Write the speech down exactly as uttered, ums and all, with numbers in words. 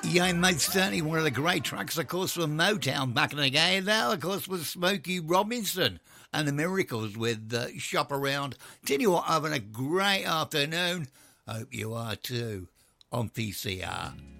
Yeah, most certainly one of the great tracks, of course, from Motown back in the day. That, of course, was Smokey Robinson and the Miracles with uh, Shop Around. Tell you what, having a great afternoon. Hope you are too on P C R.